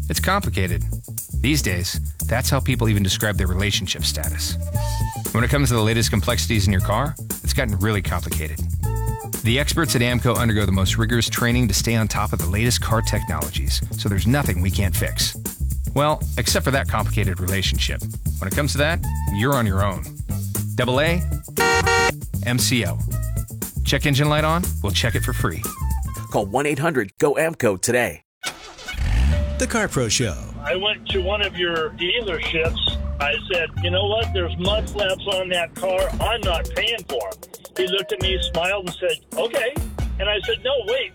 It's complicated. These days, that's how people even describe their relationship status. When it comes to the latest complexities in your car, it's gotten really complicated. The experts at AAMCO undergo the most rigorous training to stay on top of the latest car technologies, so there's nothing we can't fix. Well, except for that complicated relationship. When it comes to that, you're on your own. AA, MCO. Check engine light on? We'll check it for free. Call 1-800-GO-AMCO today. The CarPro Show. I went to one of your dealerships. I said, you know what? There's mud flaps on that car. I'm not paying for them. He looked at me, smiled, and said, okay. And I said, no, wait.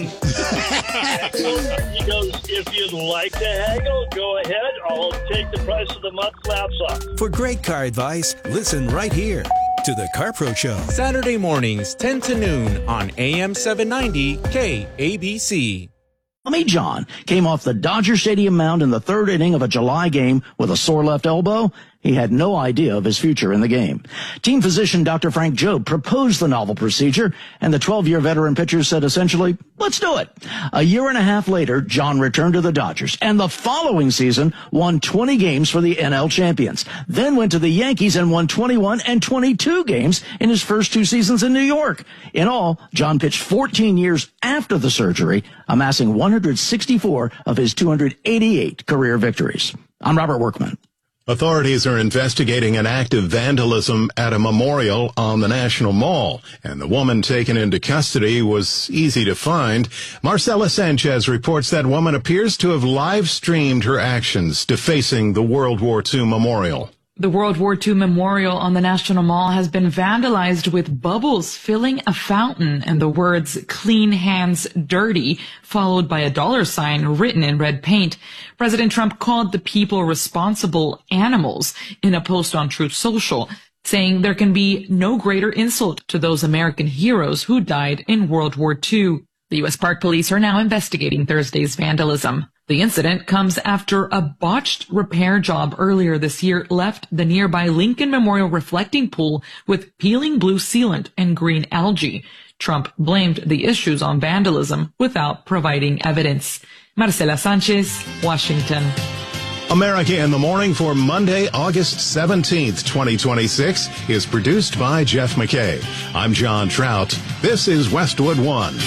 He goes, if you'd like to haggle, go ahead. I'll take the price of the mud flaps off. For great car advice, listen right here to the CarPro Show. Saturday mornings, 10 to noon on AM 790 KABC. Tommy John came off the Dodger Stadium mound in the third inning of a July game with a sore left elbow. He had no idea of his future in the game. Team physician Dr. Frank Jobe proposed the novel procedure, and the 12-year veteran pitcher said essentially, let's do it. A year and a half later, John returned to the Dodgers, and the following season won 20 games for the NL champions. Then went to the Yankees and won 21 and 22 games in his first 2 seasons in New York. In all, John pitched 14 years after the surgery, amassing 164 of his 288 career victories. I'm Robert Workman. Authorities are investigating an act of vandalism at a memorial on the National Mall, and the woman taken into custody was easy to find. Marcela Sanchez reports that woman appears to have live-streamed her actions defacing the World War II memorial. The World War II memorial on the National Mall has been vandalized with bubbles filling a fountain and the words "clean hands dirty," followed by a $sign written in red paint. President Trump called the people responsible animals in a post on Truth Social, saying there can be no greater insult to those American heroes who died in World War II. The U.S. Park Police are now investigating Thursday's vandalism. The incident comes after a botched repair job earlier this year left the nearby Lincoln Memorial reflecting pool with peeling blue sealant and green algae. Trump blamed the issues on vandalism without providing evidence. Marcela Sanchez, Washington. America in the Morning for Monday, August 17th, 2026 is produced by Jeff McKay. I'm John Trout. This is Westwood One.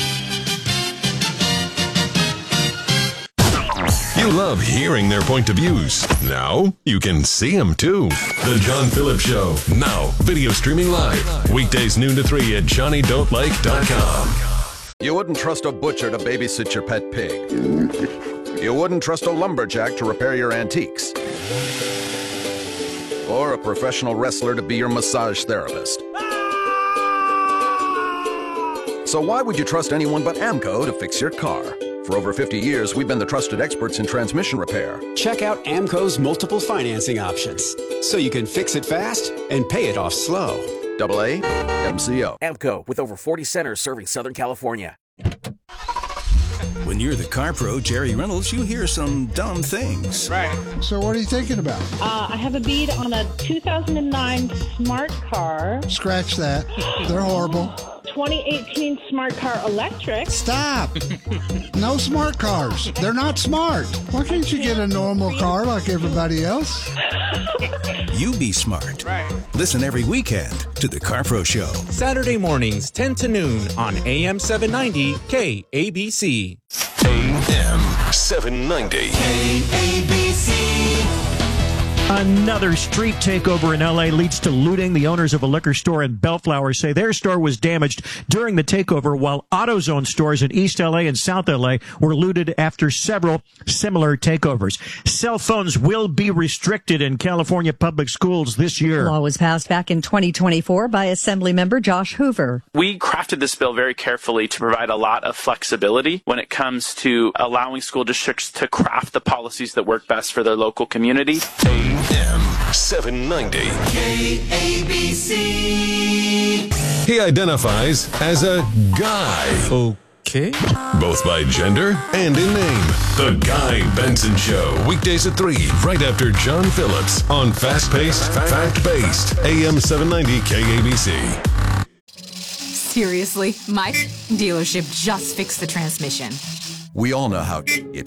You love hearing their point of views. Now you can see them too. The John Phillips Show. Now video streaming live. Weekdays noon to 3 at JohnnyDon'tLike.com. You wouldn't trust a butcher to babysit your pet pig. You wouldn't trust a lumberjack to repair your antiques. Or a professional wrestler to be your massage therapist. So why would you trust anyone but AAMCO to fix your car? For over 50 years, we've been the trusted experts in transmission repair. Check out AAMCO's multiple financing options, so you can fix it fast and pay it off slow. AA, MCO. AAMCO, with over 40 centers serving Southern California. When you're the car pro, Jerry Reynolds, you hear some dumb things. Right. So what are you thinking about? I have a bid on a 2009 smart car. Scratch that. They're horrible. 2018 smart car electric. Stop. No smart cars. They're not smart. Why can't you get a normal car like everybody else? You be smart. Right. Listen every weekend to the CarPro Show. Saturday mornings, 10 to noon on AM 790 KABC. AM 790. KABC. Another street takeover in L.A. leads to looting. The owners of a liquor store in Bellflower say their store was damaged during the takeover, while AutoZone stores in East L.A. and South L.A. were looted after several similar takeovers. Cell phones will be restricted in California public schools this year. The law was passed back in 2024 by Assemblymember Josh Hoover. We crafted this bill very carefully to provide a lot of flexibility when it comes to allowing school districts to craft the policies that work best for their local community. AM 790. KABC. He identifies as a guy. Okay. Both by gender and in name. The Guy Benson Show. Weekdays at 3, right after John Phillips on fast-paced, fact-based AM 790 KABC. Seriously, my dealership just fixed the transmission. We all know how it